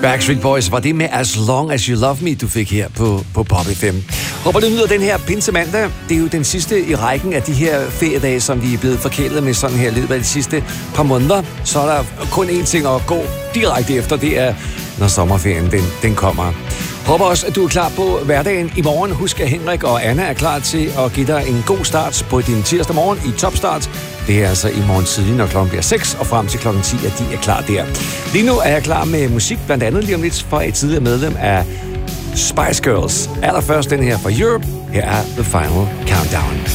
Backstreet Boys var det med As Long As You Love Me, du fik her på Pop FM. Håber du nyder den her pinsemandag. Det er jo den sidste i rækken af de her feriedage, som vi er blevet forkælet med sådan her i løbet af de sidste par måneder. Så er der kun én ting at gå direkte efter, det er, når sommerferien den kommer. Håber også, at du er klar på hverdagen i morgen. Husk, at Henrik og Anna er klar til at give dig en god start på din tirsdag morgen i Topstart. Det er altså i morgen tidlig, når klokken bliver 6, og frem til klokken 10, at de er klar der. Lige nu er jeg klar med musik, blandt andet lige om lidt fra et tidligere medlem af Spice Girls. Allerførst den her fra Europe. Her er The Final Countdown.